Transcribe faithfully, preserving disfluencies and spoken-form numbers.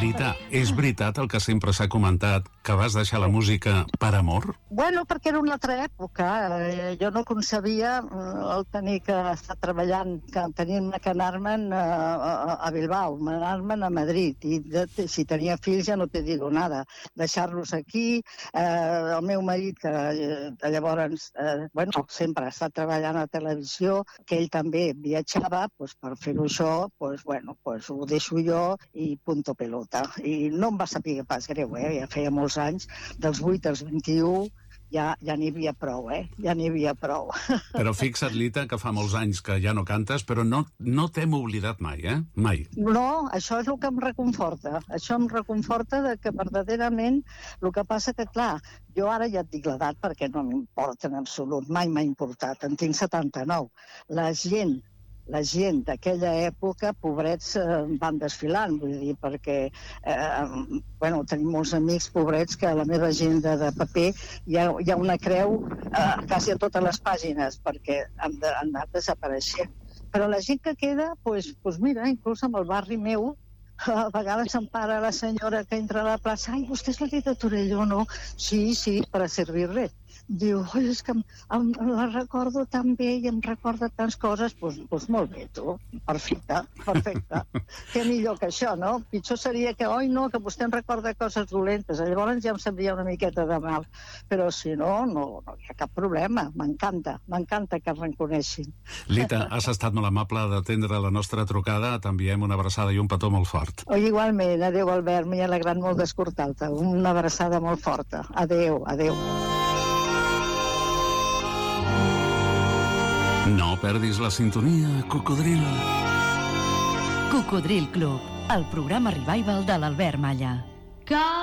Lita, és veritat el que sempre s'ha comentat, que vas deixar la música per amor? Bueno, perquè era una altra època. Eh, jo no concebia eh, el tenir que estar treballant, que tenir que anar-me'n a, a, a Bilbao, anar-me'n a Madrid, i de, si tenia fills ja no te digo nada. Deixar-los aquí, eh, el meu marit, que eh, llavors, eh, bueno, sempre ha estat treballant a televisió, que ell també viatjava, pues, per fer-ho això, pues, bueno, pues, ho deixo jo i punto pelota. I no em va saber pas greu, eh? Ja feia molts anys, dels vuit als vint-i-u, ja, ja n'hi havia prou, eh? Ja n'hi havia prou. Però fixa't, Lita, que fa molts anys que ja no cantes, però no, no t'hem oblidat mai, eh? Mai. No, això és el que em reconforta. Això em reconforta de que verdaderament el que passa que, clar, jo ara ja et dic l'edat perquè no m'importa en absolut, mai m'ha importat, en tinc setanta-nou. La gent la gent d'aquella època, pobrets, eh, van desfilant, vull dir, perquè eh, bueno, tenim molts amics pobrets que a la meva agenda de paper hi ha, hi ha una creu eh, quasi a totes les pàgines, perquè han, de, han anat desapareixent. Però la gent que queda, pues, pues mira, inclús amb el barri meu, a vegades em para la senyora que entra a la plaça, ai, vostè és la Lita Torelló, no? Sí, sí, per a servir-le. Diu, oi, és que em, em, la recordo tan bé i em recorda tants coses. Doncs pues, pues molt bé, tu. Perfecte, perfecte. Què millor que això, no? Pitjor seria que, oi, no, que vostè em recorda coses dolentes. Llavors ja em sabria una miqueta de mal. Però si no, no, no hi ha cap problema. M'encanta, m'encanta que em reconeixin. Lita, has estat molt amable d'atendre la nostra trucada. T'enviem una abraçada i un petó molt fort. Oi, igualment. Adéu, Albert. M'he alegrat molt d'escoltar-te. Una abraçada molt forta. Adéu, adéu. No perdis la sintonia, Cocodril. Cocodril Club, el programa revival de l'Albert Malla.